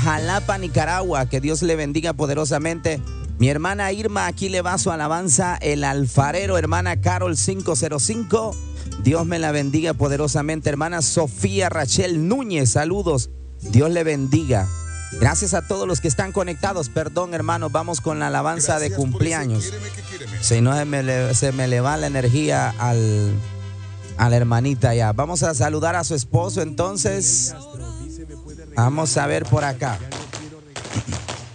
Jalapa, Nicaragua. Que Dios le bendiga poderosamente. Mi hermana Irma, aquí le va su alabanza, El Alfarero. Hermana Carol 505, Dios me la bendiga poderosamente. Hermana Sofía Rachel Núñez, saludos, Dios le bendiga. Gracias a todos los que están conectados. Perdón, hermanos, vamos con la alabanza de cumpleaños. Si no, se me le va la energía a la hermanita ya. Vamos a saludar a su esposo entonces. Vamos a ver por acá.